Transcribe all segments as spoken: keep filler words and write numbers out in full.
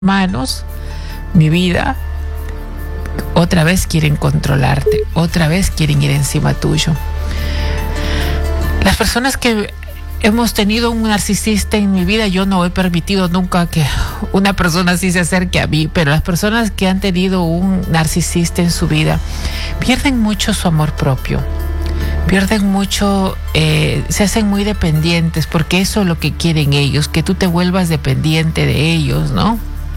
manos, mi vida, otra vez quieren controlarte, otra vez quieren ir encima tuyo. Las personas que hemos tenido un narcisista en mi vida, yo no he permitido nunca que una persona así se acerque a mí, pero las personas que han tenido un narcisista en su vida pierden mucho su amor propio, pierden mucho, eh, se hacen muy dependientes, porque eso es lo que quieren ellos, que tú te vuelvas dependiente de ellos, ¿no?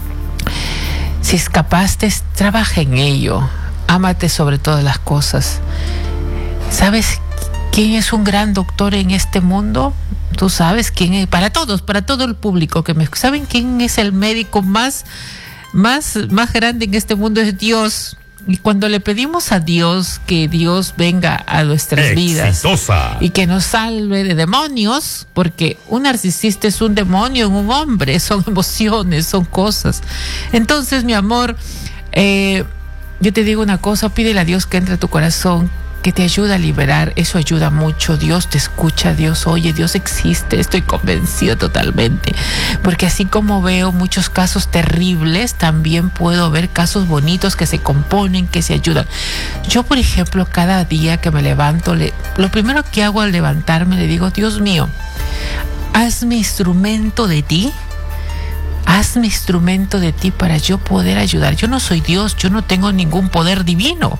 Si escapaste, trabaja en ello, ámate sobre todas las cosas. ¿Sabes quién es un gran doctor en este mundo? Tú sabes quién es, para todos, para todo el público que me... ¿Saben quién es el médico más, más, más grande en este mundo? Es Dios. Y cuando le pedimos a Dios que Dios venga a nuestras Exitosa. vidas y que nos salve de demonios, porque un narcisista es un demonio en un hombre, son emociones, son cosas. Entonces, mi amor, eh, yo te digo una cosa, pídele a Dios que entre a tu corazón, que te ayude a liberar, eso ayuda mucho. Dios te escucha, Dios oye, Dios existe, estoy convencida totalmente, porque así como veo muchos casos terribles, también puedo ver casos bonitos que se componen, que se ayudan. Yo, por ejemplo, cada día que me levanto, le, lo primero que hago al levantarme, le digo: Dios mío, hazme instrumento de ti, hazme instrumento de ti para yo poder ayudar. Yo no soy Dios, yo no tengo ningún poder divino.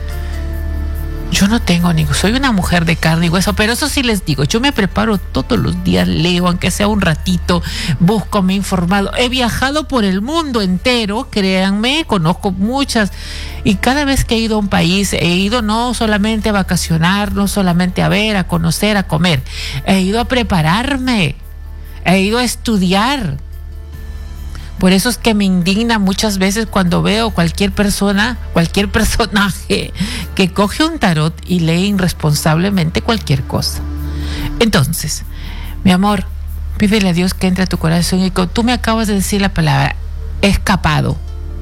Yo no tengo ningún, soy una mujer de carne y hueso, pero eso sí les digo, yo me preparo todos los días, leo, aunque sea un ratito, busco, me he informado, he viajado por el mundo entero, créanme, conozco muchas, y cada vez que he ido a un país, he ido no solamente a vacacionar, no solamente a ver, a conocer, a comer, he ido a prepararme, he ido a estudiar. Por eso es que me indigna muchas veces cuando veo cualquier persona, cualquier personaje que coge un tarot y lee irresponsablemente cualquier cosa. Entonces, mi amor, pídele a Dios que entre a tu corazón y tú me acabas de decir la palabra escapado.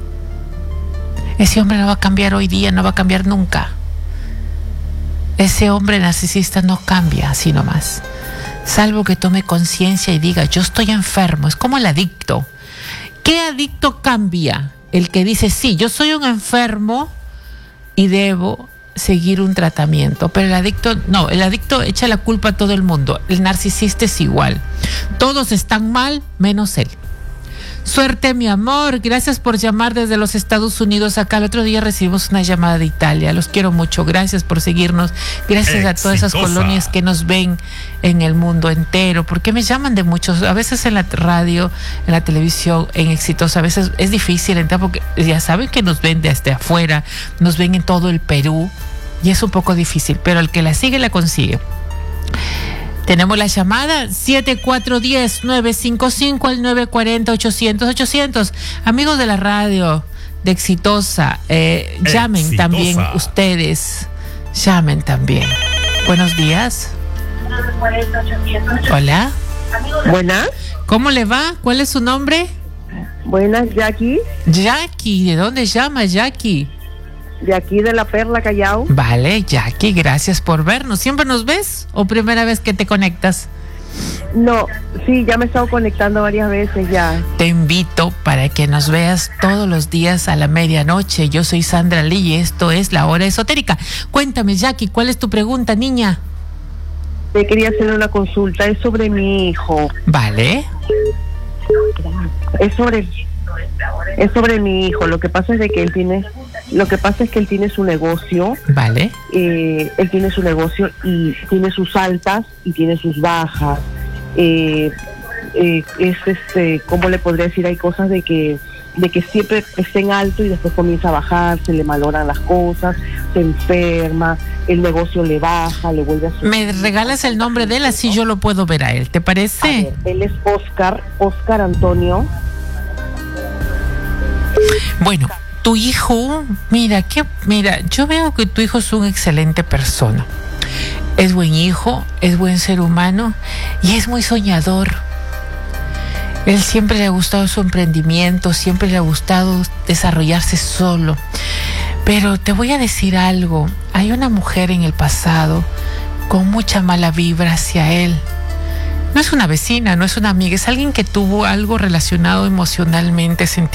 Ese hombre no va a cambiar hoy día, no va a cambiar nunca. Ese hombre narcisista no cambia así nomás. Salvo que tome conciencia y diga: yo estoy enfermo. Es como el adicto. ¿Qué adicto cambia? El que dice: sí, yo soy un enfermo y debo seguir un tratamiento. Pero el adicto, no, el adicto echa la culpa a todo el mundo. El narcisista es igual. Todos están mal, menos él. Suerte, mi amor. Gracias por llamar desde los Estados Unidos acá. El otro día recibimos una llamada de Italia. Los quiero mucho. Gracias por seguirnos. Gracias Exitosa. A todas esas colonias que nos ven en el mundo entero. Porque me llaman de muchos. A veces en la radio, en la televisión, en Exitosa. A veces es difícil entrar porque ya saben que nos ven desde afuera. Nos ven en todo el Perú. Y es un poco difícil. Pero el que la sigue, la consigue. Tenemos la llamada siete cuatro uno cero nueve cinco cinco al nueve cuatro cero ochocientos ochocientos. Amigos de la radio de Exitosa, eh, llamen Exitosa. También ustedes. Llamen también. Buenos días. Hola. Buenas. ¿Cómo le va? ¿Cuál es su nombre? Buenas, Jackie. Jackie, ¿de dónde llama Jackie? De aquí de La Perla, Callao. Vale, Jackie, gracias por vernos. ¿Siempre nos ves o primera vez que te conectas? No, sí, ya me he estado conectando varias veces ya. Te invito para que nos veas todos los días a la medianoche. Yo soy Sandra Lee y esto es La Hora Esotérica. Cuéntame, Jackie, ¿cuál es tu pregunta, niña? Te quería hacer una consulta, es sobre mi hijo. Vale. Es sobre... Es sobre mi hijo. Lo que pasa es de que él tiene, lo que pasa es que él tiene su negocio. Vale. Eh, él tiene su negocio y tiene sus altas y tiene sus bajas. Eh, eh, es este, ¿cómo le podría decir? Hay cosas de que, de que siempre está en alto y después comienza a bajar, se le maloran las cosas, se enferma, el negocio le baja, le vuelve a subir. ¿Me regalas el nombre de él así yo lo puedo ver a él? ¿Te parece? A ver, él es Oscar, Oscar Antonio. Bueno, tu hijo, mira, que, mira, yo veo que tu hijo es una excelente persona. Es buen hijo, es buen ser humano y es muy soñador. Él siempre le ha gustado su emprendimiento, siempre le ha gustado desarrollarse solo. Pero te voy a decir algo, hay una mujer en el pasado con mucha mala vibra hacia él. No es una vecina, no es una amiga, es alguien que tuvo algo relacionado emocionalmente, sentimentalmente